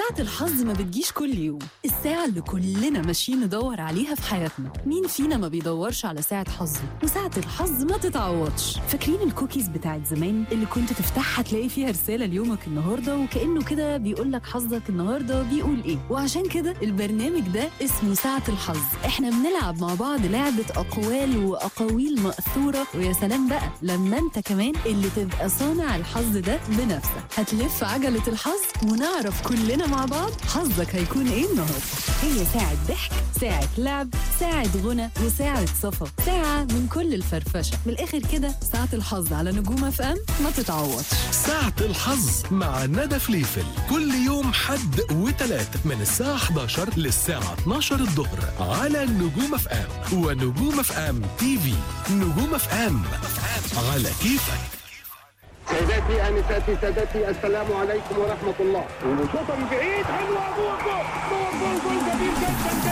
ساعة الحظ ما بتجيش كل يوم، الساعة اللي كلنا ماشيين ندور عليها في حياتنا. مين فينا ما بيدورش على ساعة حظه؟ وساعة الحظ ما تتعوضش. فاكرين الكوكيز بتاعت زمان اللي كنت تفتحها تلاقي فيها رسالة ليومك النهاردة، وكأنه كده بيقول لك حظك النهاردة بيقول ايه؟ وعشان كده البرنامج ده اسمه ساعة الحظ. احنا بنلعب مع بعض لعبة أقوال وأقاويل مأثورة، ويا سلام بقى لما انت كمان اللي تبقى صانع الحظ ده بنفسك. هتلف عجلة الحظ ونعرف كلنا مع بعض حظك هيكون ايه النهاردة. هي ساعة ضحك، ساعة لعب، ساعة غنى، وساعة صفا، ساعة من كل الفرفشة. من الآخر كده ساعة الحظ على نجوم اف ام ما تتعوضش. ساعة الحظ مع ندى فليفل كل يوم حد وتلات من الساعة 11 للساعة 12 الظهر على نجوم اف ام ونجوم اف ام تي في. نجوم اف ام على كيفك. سيداتي آنساتي سادتي السلام عليكم ورحمة الله. وشوطة من بعيد حلوة جول جول جول جول جميل جدا.